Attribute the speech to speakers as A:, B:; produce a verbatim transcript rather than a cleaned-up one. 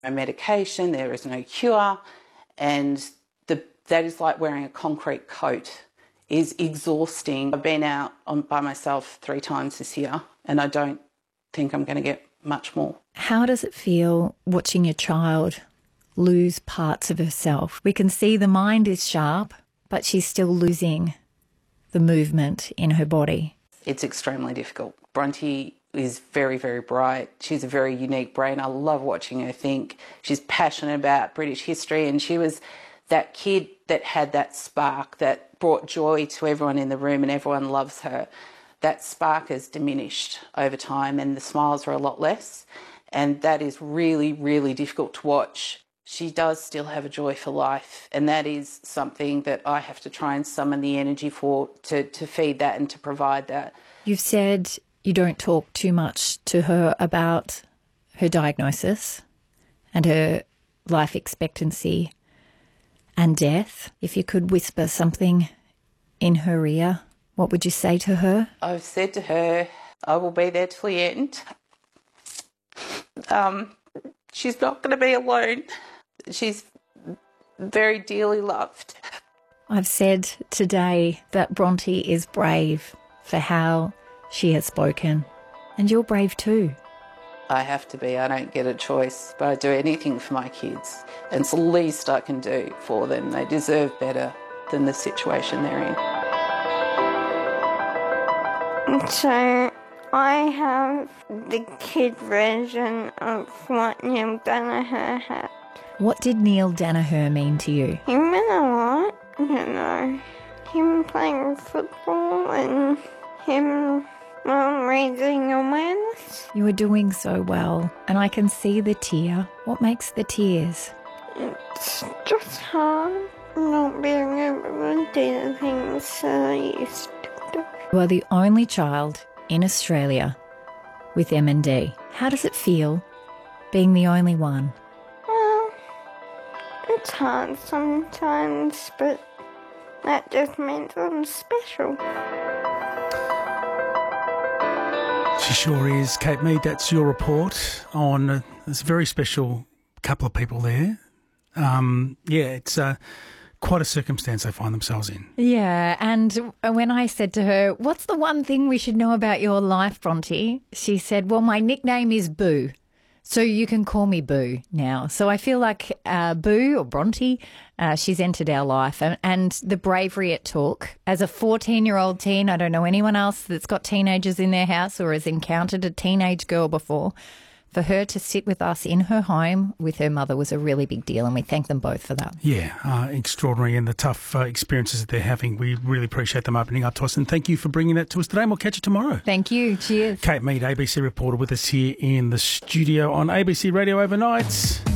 A: no medication, there is no cure, and the, that is like wearing a concrete coat. Is exhausting. I've been out on, by myself three times this year, and I don't think I'm going to get much more.
B: How does it feel watching your child lose parts of herself? We can see the mind is sharp, but she's still losing the movement in her body.
A: It's extremely difficult. Bronte is very, very bright. She's a very unique brain. I love watching her think. She's passionate about British history, and she was that kid that had that spark that brought joy to everyone in the room, and everyone loves her. That spark has diminished over time, and the smiles are a lot less, and that is really, really difficult to watch. She does still have a joy for life, and that is something that I have to try and summon the energy for, to, to feed that and to provide that.
B: You've said you don't talk too much to her about her diagnosis and her life expectancy and death. If you could whisper something in her ear, what would you say to her?
A: I've said to her, I will be there till the end. Um, she's not going to be alone. She's very dearly loved.
B: I've said today that Bronte is brave for how she has spoken, and you're brave too.
A: I have to be. I don't get a choice, but I do anything for my kids. And it's the least I can do for them. They deserve better than the situation they're
C: in. So I have the kid version of what Neil Danaher had.
B: What did Neil Danaher mean to you?
C: He meant a lot, you know. Him playing football and him um, raising awareness.
B: You were doing so well, and I can see the tear. What makes the tears?
C: It's just hard not being able to do the things that I used to do.
B: You are the only child in Australia with M N D. How does it feel being the only one?
C: Well, it's hard sometimes, but that just means I'm special.
D: She sure is. Kate Mead, that's your report on uh, this very special couple of people there. Um, yeah, it's uh, quite a circumstance they find themselves in.
B: Yeah, and when I said to her, what's the one thing we should know about your life, Bronte? She said, well, my nickname is Boo, so you can call me Boo now. So I feel like uh, Boo or Bronte, uh, she's entered our life, and, and the bravery it took. As a fourteen-year-old teen, I don't know anyone else that's got teenagers in their house or has encountered a teenage girl before. For her to sit with us in her home with her mother was a really big deal, and we thank them both for that.
D: Yeah, uh, extraordinary, and the tough uh, experiences that they're having. We really appreciate them opening up to us, and thank you for bringing that to us today, and we'll catch you tomorrow.
B: Thank you. Cheers.
D: Kate Mead, A B C reporter, with us here in the studio on A B C Radio Overnight.